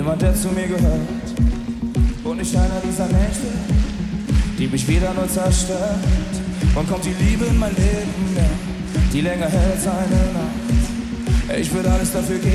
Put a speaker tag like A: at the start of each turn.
A: jemand, der zu mir gehört. Und nicht einer dieser Nächte, die mich wieder nur zerstört. Wann kommt die Liebe in mein Leben, ja, die länger hält als eine Nacht? Ich würde alles dafür geben.